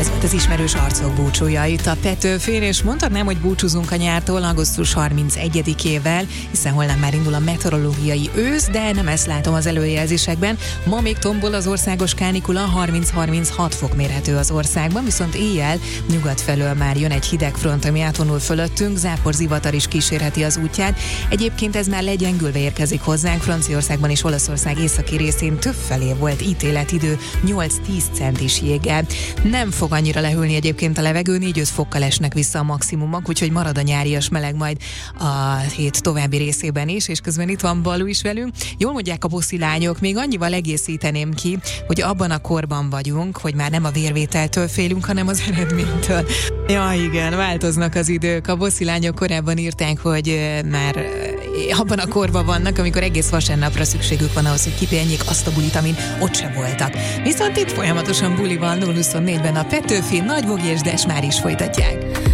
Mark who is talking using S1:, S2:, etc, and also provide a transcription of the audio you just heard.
S1: Ez volt az ismerős arcok búcsúja itt a Petőfén, és mondhatnám, hogy búcsúzunk a nyártól augusztus 31-ével, hiszen holnap már indul a meteorológiai ősz, de nem ezt látom az előjelzésekben. Ma még tombol az országos kánikula, 30-36 fok mérhető az országban, viszont éjjel nyugat felől már jön egy hidegfront, ami átvonul fölöttünk, záporzivatar is kísérheti az útját. Egyébként ez már legyengülve érkezik hozzánk, Franciaországban és Olaszország északi részén többfelé volt ítéletidő 8-10 centis jéggel. Nem fog annyira lehűlni egyébként a levegő, 4-5 fokkal esnek vissza a maximumok, úgyhogy marad a nyárias meleg majd a hét további részében is, és közben itt van Balú is velünk. Jól mondják a boszi lányok, még annyival egészíteném ki, hogy abban a korban vagyunk, hogy már nem a vérvételtől félünk, hanem az eredménytől. Ja, igen, változnak az idők. A boszi lányok korábban írták, hogy már abban a korban vannak, amikor egész vasárnapra szükségük van ahhoz, hogy kipihenjék azt a bulit, amin ott se voltak. Viszont itt folyamatosan buli van, 0-24-ben a Petőfi, Nagy Bogi és Des már is folytatják.